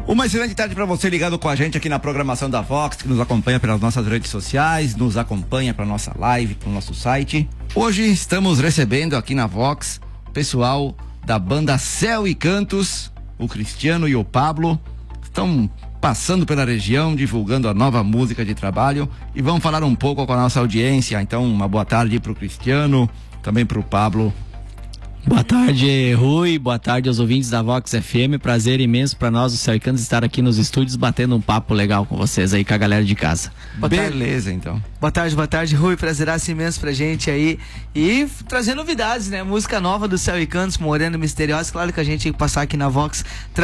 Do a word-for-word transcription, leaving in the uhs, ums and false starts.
Uma excelente tarde para você ligado com a gente aqui na programação da Vox, que nos acompanha pelas nossas redes sociais, nos acompanha para nossa live, para o nosso site. Hoje estamos recebendo aqui na Vox o pessoal da banda Céu e Cantos, o Cristiano e o Pablo, estão passando pela região, divulgando a nova música de trabalho e vão falar um pouco com a nossa audiência. Então, uma boa tarde para o Cristiano, também para o Pablo. Boa tarde, Rui, boa tarde aos ouvintes da Vox F M, prazer imenso para nós, os Céu e Cantos, estar aqui nos estúdios batendo um papo legal com vocês aí, com a galera de casa. Boa Beleza, tarde. Então. Boa tarde, boa tarde, Rui, prazeraço imenso pra gente aí e trazer novidades, né? Música nova do Céu e Cantos, Morena Misteriosa, claro que a gente tem que passar aqui na Vox